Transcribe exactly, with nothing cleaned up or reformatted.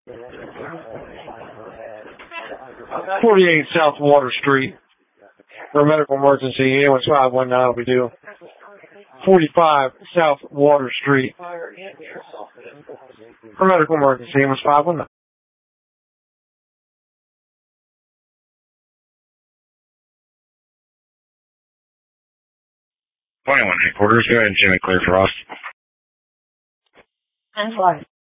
forty-eight South Water Street. For a medical emergency, A one five one nine will be due. forty-five South Water Street. For medical emergency, A one five one nine. twenty-one headquarters, go ahead and Jimmy clear for us. That's right.